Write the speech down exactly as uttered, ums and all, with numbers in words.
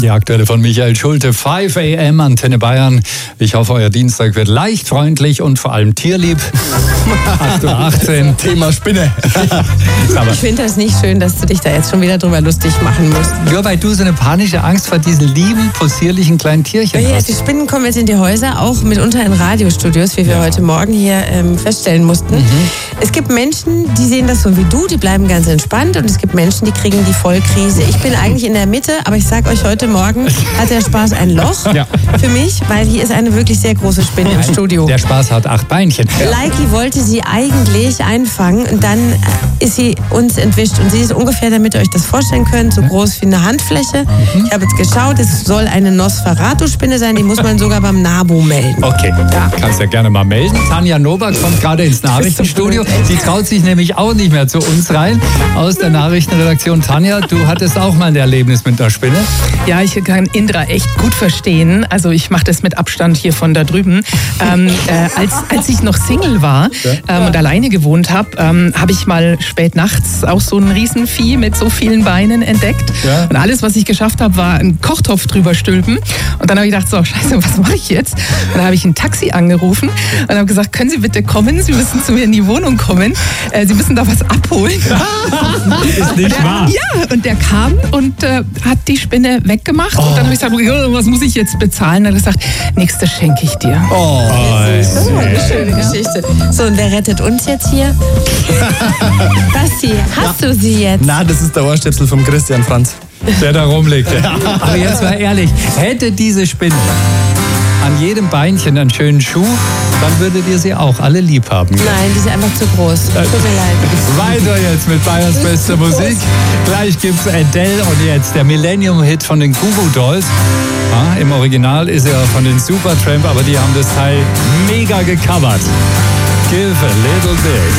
Die aktuelle von Michael Schulte, fünf a m Antenne Bayern. Ich hoffe, euer Dienstag wird leicht, freundlich und vor allem tierlieb. acht Uhr achtzehn. Thema Spinne. Ich finde das nicht schön, dass du dich da jetzt schon wieder drüber lustig machen musst. Nur weil du so eine panische Angst vor diesen lieben, possierlichen kleinen Tierchen Ja, hast. die Spinnen kommen jetzt in die Häuser, auch mitunter in Radiostudios, wie wir Ja. heute Morgen hier ähm, feststellen mussten. Mhm. Es gibt Menschen, die sehen das so wie du, die bleiben ganz entspannt, und es gibt Menschen, die kriegen die Vollkrise. Ich bin eigentlich in der Mitte, aber ich sage euch, heute Morgen hat der Spaß ein Loch Ja. für mich, weil hier ist eine wirklich sehr große Spinne im Studio. Der Spaß hat acht Beinchen. Leiki wollte sie eigentlich einfangen und dann ist sie uns entwischt. Und sie ist ungefähr, damit ihr euch das vorstellen könnt, so groß wie eine Handfläche. Ich habe jetzt geschaut, es soll eine Nosferatu-Spinne sein, die muss man sogar beim NABU melden. Okay, ja. Kannst ja gerne mal melden. Tanja Nowak kommt gerade ins Nachrichtenstudio. Die traut sich nämlich auch nicht mehr zu uns rein aus der Nachrichtenredaktion. Tanja, du hattest auch mal ein Erlebnis mit einer Spinne. Ja, ich kann Indra echt gut verstehen. Also ich mache das mit Abstand hier von da drüben. Ähm, äh, als, als ich noch Single war ähm, und alleine gewohnt habe, ähm, habe ich mal spät nachts auch so ein Riesenvieh mit so vielen Beinen entdeckt. Ja. Und alles, was ich geschafft habe, war einen Kochtopf drüber stülpen. Und dann habe ich gedacht, so scheiße, was mache ich jetzt? Und dann habe ich ein Taxi angerufen und habe gesagt, können Sie bitte kommen? Sie müssen zu mir in die Wohnung kommen. Äh, Sie müssen da was abholen. Ist nicht wahr. Ja, und der kam und äh, hat die Spinne weggemacht. Und dann habe ich gesagt, ja, was muss ich jetzt bezahlen? Und er hat gesagt, nächstes schenke ich dir. Oh, Oh, eine schöne Geschichte. So, und wer rettet uns jetzt hier? Basti, hast du sie jetzt? Na, das ist der Ohrstöpsel vom Christian Franz. der da rumliegt. Aber jetzt mal ehrlich, hätte diese Spinne an jedem Beinchen einen schönen Schuh, dann würdet ihr sie auch alle lieb haben. Nein, die sind einfach zu groß. Tut mir leid. Weiter jetzt mit Bayerns bester Musik. Gleich gibt's Adele und jetzt der Millennium-Hit von den Goo Goo Dolls. Ja, im Original ist er von den Supertramp, aber die haben das Teil mega gecovert. Give a little bit.